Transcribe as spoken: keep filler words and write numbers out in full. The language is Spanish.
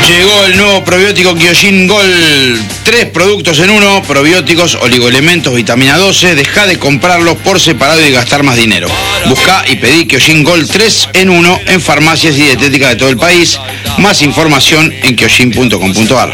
Llegó el nuevo probiótico Kyojin Gold. Tres productos en uno: probióticos, oligoelementos, vitamina doce. Deja de comprarlos por separado y gastar más dinero. Busca y pedí Kyojin Gold tres en uno en farmacias y dietéticas de todo el país. Más información en kyojin punto com punto ar.